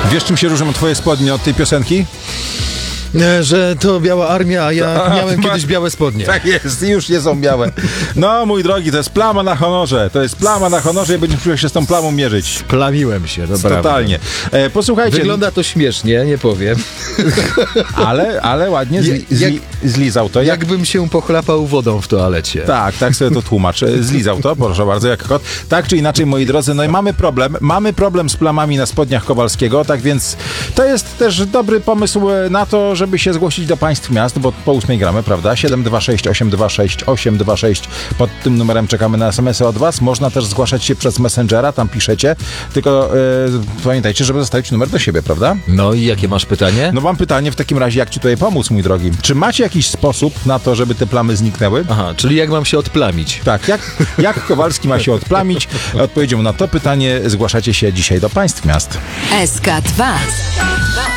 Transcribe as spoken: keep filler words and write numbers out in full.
Wiesz, czym się różnią twoje spodnie od tej piosenki? Że to biała armia, a ja A, miałem ma- kiedyś białe spodnie. Tak jest, już nie są białe. No, mój drogi, to jest plama na honorze. To jest plama na honorze i będziesz musiał się z tą plamą mierzyć. Plamiłem się, to Totalnie. E, posłuchajcie. Wygląda to śmiesznie, nie powiem. Ale, ale ładnie zli, Jak- zli, zlizał to. Jak, Jakbym się pochlapał wodą w toalecie. tak, tak sobie to tłumacz. E, Zlizał to, proszę bardzo, jak kot. Tak czy inaczej, moi drodzy, no i mamy problem. Mamy problem z plamami na spodniach Kowalskiego, tak więc to jest też dobry pomysł e, na to, żeby się zgłosić do państw miast, bo po ósmej gramy, prawda? siedem dwa sześć osiem dwa sześć osiem dwa sześć. Pod tym numerem czekamy na es em esy od was. Można też zgłaszać się przez Messengera, tam piszecie. Tylko e, pamiętajcie, żeby zostawić numer do siebie, prawda? No i jakie masz pytanie? No mam pytanie w takim razie, jak ci tutaj pomóc, mój drogi? Czy macie jakiś sposób na to, żeby te plamy zniknęły? Aha, czyli jak mam się odplamić? Tak, jak, jak Kowalski ma się odplamić? Odpowiedzią na to pytanie zgłaszacie się dzisiaj do państw miast. S K dwa.